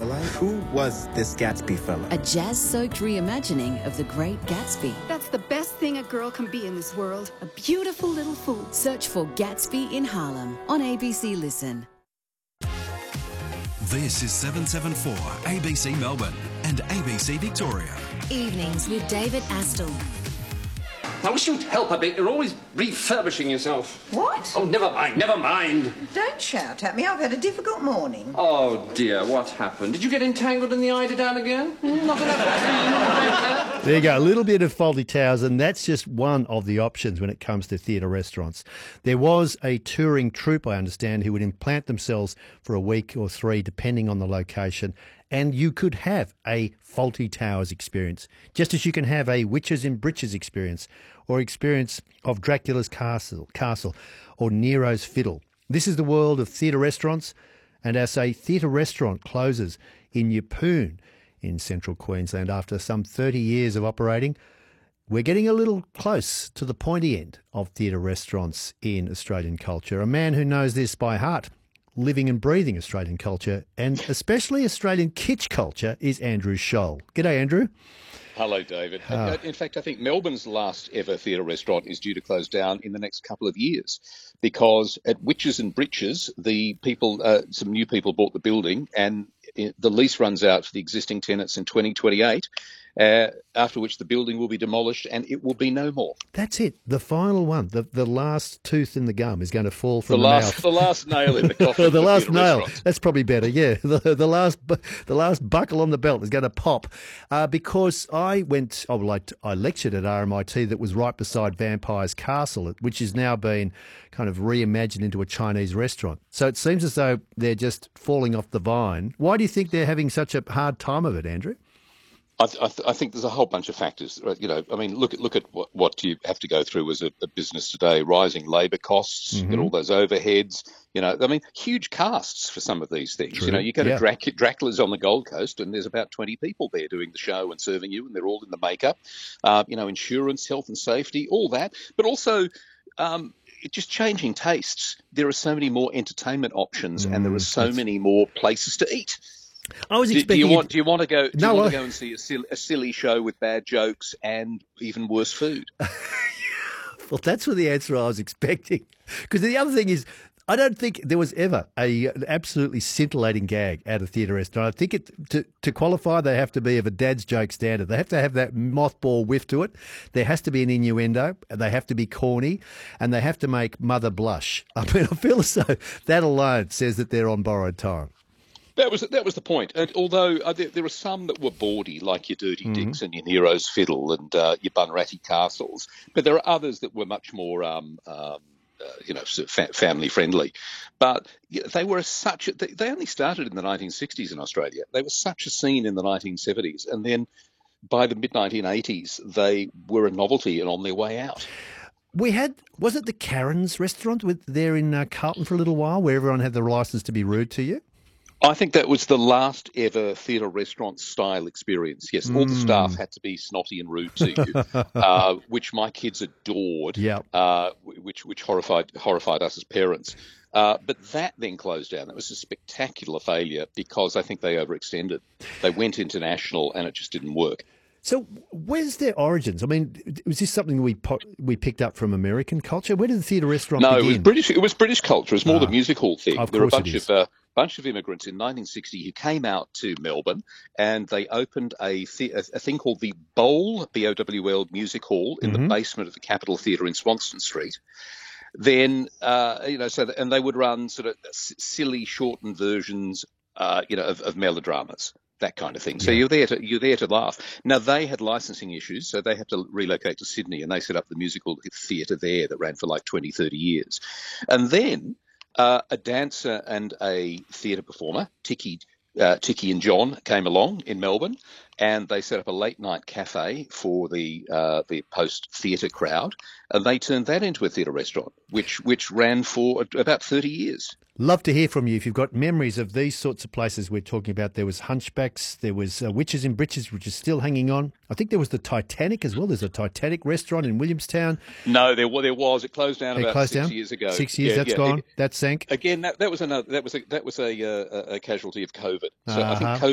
Like, who was this Gatsby fella? A jazz-soaked reimagining of The Great Gatsby. That's the best thing a girl can be in this world. A beautiful little fool. Search for Gatsby in Harlem on ABC Listen. This is 774 ABC Melbourne and ABC Victoria. Evenings with David Astle. I wish you'd help a bit. You're always refurbishing yourself. What? Oh, never mind, never mind. Don't shout at me. I've had a difficult morning. Oh, dear, what happened? Did you get entangled in the eiderdown again? Not enough. There you go, a little bit of faulty towers, and that's just one of the options when it comes to theatre restaurants. There was a touring troupe, I understand, who would implant themselves for a week or three, depending on the location, and you could have a faulty towers experience, just as you can have a witches in breeches experience, or experience of Dracula's castle, or Nero's fiddle. This is the world of theatre restaurants, and as a theatre restaurant closes in Yeppoon in central Queensland after some 30 years of operating, we're getting a little close to the pointy end of theatre restaurants in Australian culture. A man who knows this by heart, living and breathing Australian culture, and especially Australian kitsch culture, is Andrew Scholl. G'day, Andrew. Hello, David. In fact, I think Melbourne's last ever theatre restaurant is due to close down in the next couple of years because at Witches and Breeches, some new people bought the building and the lease runs out for the existing tenants in 2028, after which the building will be demolished and it will be no more. That's it. The final one, the last tooth in the gum is going to fall from the mouth. The last nail in the coffin. The last nail. That's probably better, yeah. The last buckle on the belt is going to pop. Because I lectured at RMIT that was right beside Vampire's Castle, which has now been kind of reimagined into a Chinese restaurant. So it seems as though they're just falling off the vine. Why do you think they're having such a hard time of it, Andrew? I think there's a whole bunch of factors. You know, I mean, look at what you have to go through as a business today: rising labour costs, and all those overheads. You know, I mean, huge casts for some of these things. True. You know, you go to Dracula's on the Gold Coast, and there's about 20 people there doing the show and serving you, and they're all in the makeup. Insurance, health and safety, all that, but also. Just changing tastes. There are so many more entertainment options, and there are so many more places to eat. I was expecting. Do you want to go? Do you want to go and see a silly show with bad jokes and even worse food? Well, that's the answer I was expecting. Because the other thing is, I don't think there was ever an absolutely scintillating gag at a theatre restaurant. I think to qualify, they have to be of a dad's joke standard. They have to have that mothball whiff to it. There has to be an innuendo. They have to be corny, and they have to make mother blush. I mean, I feel as though that alone says that they're on borrowed time. That was the point. And although there are some that were bawdy, like your Dirty Dicks and your Nero's Fiddle and your Bunratty Castles, but there are others that were much more, family friendly. But they were they only started in the 1960s in Australia. They were such a scene in the 1970s, and then by the mid 1980s, they were a novelty and on their way out. Was it the Karen's restaurant there in Carlton for a little while, where everyone had the licence to be rude to you? I think that was the last ever theatre restaurant style experience. Yes, all the staff had to be snotty and rude to you, which my kids adored. Yeah, which horrified us as parents. But that then closed down. That was a spectacular failure because I think they overextended. They went international and it just didn't work. So where's their origins? I mean, was this something we picked up from American culture? Where did the theatre restaurant begin? No, it was British culture. It's more the music hall thing. There were a bunch of immigrants in 1960 who came out to Melbourne and they opened a thing called the Bowl, B-O-W-L, Music Hall in the basement of the Capitol Theatre in Swanston Street. Then, and they would run sort of silly shortened versions, of melodramas. That kind of thing. So you're there to laugh. Now, they had licensing issues, so they had to relocate to Sydney, and they set up the musical theatre there that ran for like 20, 30 years. And then a dancer and a theatre performer, Tiki and John, came along in Melbourne, and they set up a late-night cafe for the post-theatre crowd, and they turned that into a theatre restaurant, which ran for about 30 years. Love to hear from you if you've got memories of these sorts of places we're talking about. There was Hunchbacks, there was Witches in Breeches, which is still hanging on. I think there was the Titanic as well. There's a Titanic restaurant in Williamstown. No, there was. It closed down about 6 years ago. 6 years, that's gone. That sank. Again, that was a casualty of COVID. So I think COVID